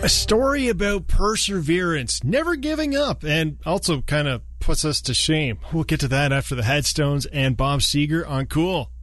A story about perseverance, never giving up, and also kind of puts us to shame. We'll get to that after the Headstones and Bob Seger on Cool.